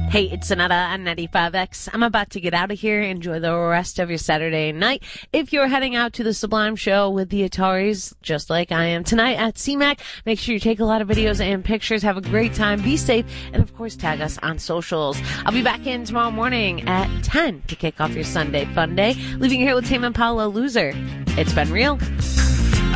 Hey, it's Sonata on 95X. I'm about to get out of here. Enjoy the rest of your Saturday night. If you're heading out to the Sublime show with the Ataris, just like I am tonight at CMAC, make sure you take a lot of videos and pictures. Have a great time. Be safe. And, of course, tag us on socials. I'll be back in tomorrow morning at 10 to kick off your Sunday fun day. Leaving you here with Tame Impala, Loser. It's been real.